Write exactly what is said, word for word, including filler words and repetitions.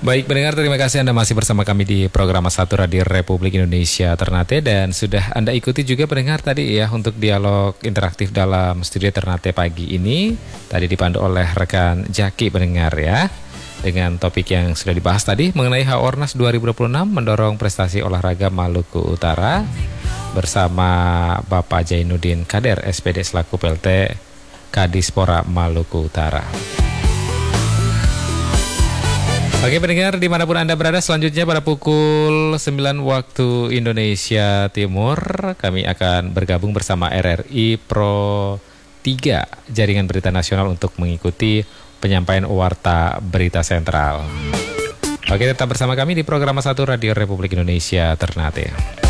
Baik pendengar, terima kasih Anda masih bersama kami di program satu Radio Republik Indonesia Ternate. Dan sudah Anda ikuti juga pendengar tadi ya untuk dialog interaktif dalam studio Ternate pagi ini. Tadi dipandu oleh rekan Jaki pendengar ya, dengan topik yang sudah dibahas tadi mengenai Haornas dua ribu dua puluh enam mendorong prestasi olahraga Maluku Utara bersama Bapak Jainuddin Kader S P D selaku P L T Kadispora Maluku Utara. Oke pendengar, dimanapun Anda berada, selanjutnya pada pukul sembilan waktu Indonesia Timur kami akan bergabung bersama R R I Pro tiga Jaringan Berita Nasional untuk mengikuti penyampaian Warta Berita Sentral. Oke, tetap bersama kami di program satu Radio Republik Indonesia Ternate.